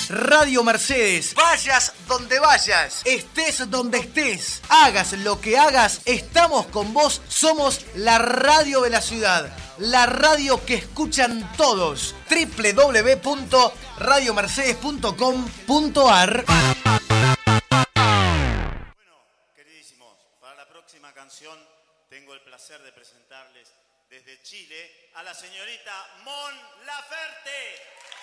Radio Mercedes. Vayas donde vayas, estés donde estés, hagas lo que hagas, estamos con vos. Somos la radio de la ciudad, la radio que escuchan todos. www.radiomercedes.com.ar. Bueno, queridísimos, para la próxima canción tengo el placer de presentarles desde Chile a la señorita Mon Laferte.